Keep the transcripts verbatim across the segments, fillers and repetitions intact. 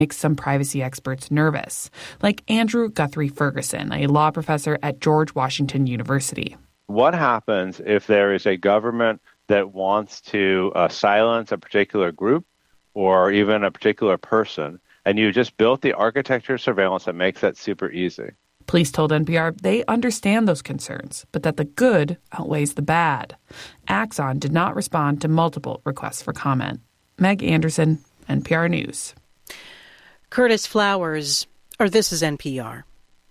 makes some privacy experts nervous, like Andrew Guthrie Ferguson, a law professor at George Washington University. What happens if there is a government that wants to uh, silence a particular group or even a particular person, and you just built the architecture of surveillance that makes that super easy? Police told N P R they understand those concerns, but that the good outweighs the bad. Axon did not respond to multiple requests for comment. Meg Anderson, N P R News. Curtis Flowers, or this is N P R.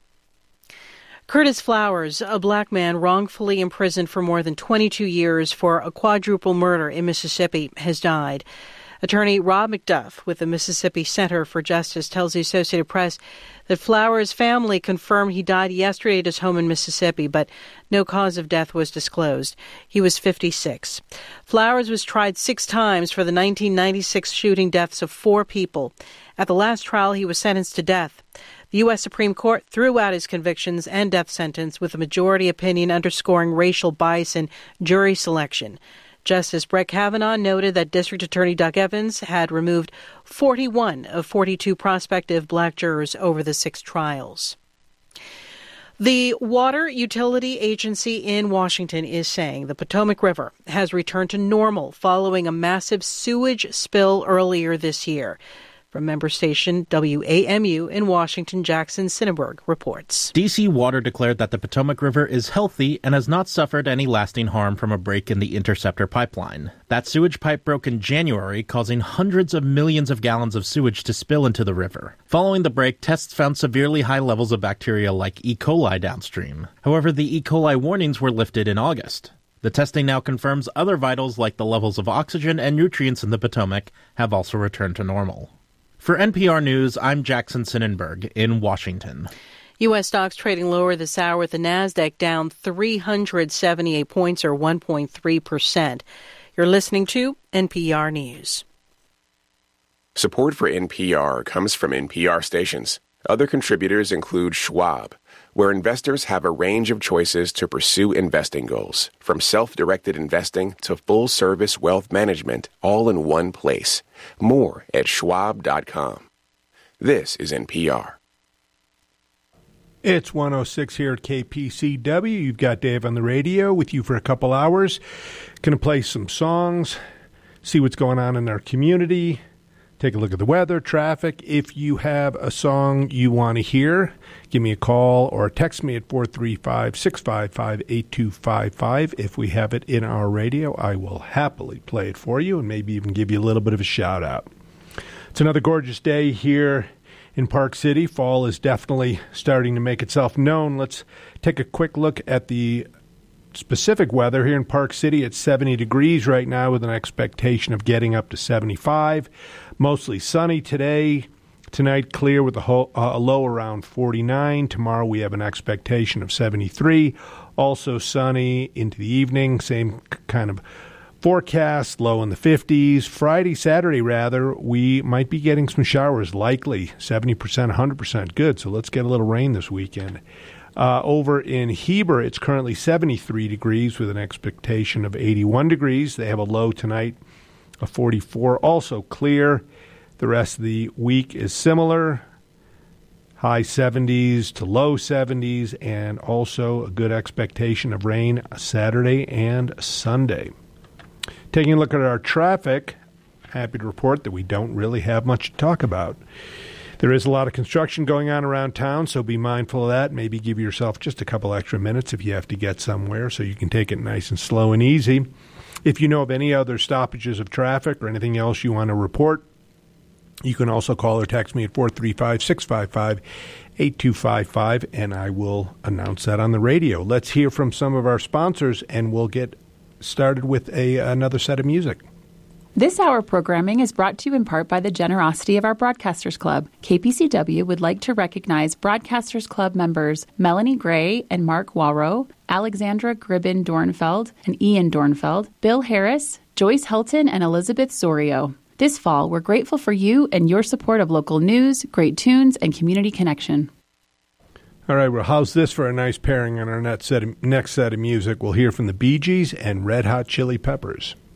Curtis Flowers, a black man wrongfully imprisoned for more than twenty-two years for a quadruple murder in Mississippi, has died. Attorney Rob McDuff with the Mississippi Center for Justice tells the Associated Press that Flowers' family confirmed he died yesterday at his home in Mississippi, but no cause of death was disclosed. He was fifty-six. Flowers was tried six times for the nineteen ninety-six shooting deaths of four people. At the last trial, he was sentenced to death. The U S Supreme Court threw out his convictions and death sentence with a majority opinion underscoring racial bias in jury selection. Justice Brett Kavanaugh noted that District Attorney Doug Evans had removed forty-one of forty-two prospective black jurors over the six trials. The Water Utility Agency in Washington is saying the Potomac River has returned to normal following a massive sewage spill earlier this year. From member station W A M U in Washington, Jackson Sinneberg reports. D C Water declared that the Potomac River is healthy and has not suffered any lasting harm from a break in the Interceptor pipeline. That sewage pipe broke in January, causing hundreds of millions of gallons of sewage to spill into the river. Following the break, tests found severely high levels of bacteria like E. coli downstream. However, the E. coli warnings were lifted in August. The testing now confirms other vitals like the levels of oxygen and nutrients in the Potomac have also returned to normal. For N P R News, I'm Jackson Sinneberg in Washington. U S stocks trading lower this hour with the Nasdaq down three hundred seventy-eight points or one point three percent. You're listening to N P R News. Support for N P R comes from N P R stations. Other contributors include Schwab, where investors have a range of choices to pursue investing goals, from self-directed investing to full-service wealth management, all in one place. More at schwab dot com. This is N P R. It's one oh six here at K P C W. You've got Dave on the radio with you for a couple hours. Going to play some songs, see what's going on in our community, take a look at the weather, traffic. If you have a song you want to hear, give me a call or text me at four three five, six five five, eight two five five. If we have it in our radio, I will happily play it for you and maybe even give you a little bit of a shout out. It's another gorgeous day here in Park City. Fall is definitely starting to make itself known. Let's take a quick look at the specific weather here in Park City. It's seventy degrees right now with an expectation of getting up to seventy-five. Mostly sunny today. Tonight, clear with a, ho- uh, a low around forty-nine. Tomorrow, we have an expectation of seventy-three. Also sunny into the evening. Same c- kind of forecast, low in the fifties. Friday, Saturday, rather, we might be getting some showers, likely seventy percent, one hundred percent good. So let's get a little rain this weekend. Uh, over in Heber, it's currently seventy-three degrees with an expectation of eighty-one degrees. They have a low tonight of forty-four. Also clear. The rest of the week is similar. High seventies to low seventies, and also a good expectation of rain Saturday and Sunday. Taking a look at our traffic, happy to report that we don't really have much to talk about. There is a lot of construction going on around town, so be mindful of that. Maybe give yourself just a couple extra minutes if you have to get somewhere so you can take it nice and slow and easy. If you know of any other stoppages of traffic or anything else you want to report, you can also call or text me at four three five, six five five, eight two five five, and I will announce that on the radio. Let's hear from some of our sponsors, and we'll get started with a another set of music. This hour programming is brought to you in part by the generosity of our Broadcasters Club. K P C W would like to recognize Broadcasters Club members Melanie Gray and Mark Walrow, Alexandra Gribben Dornfeld and Ian Dornfeld, Bill Harris, Joyce Helton, and Elizabeth Sorio. This fall, we're grateful for you and your support of local news, great tunes, and community connection. All right, well, how's this for a nice pairing on our next set of, next set of music? We'll hear from the Bee Gees and Red Hot Chili Peppers.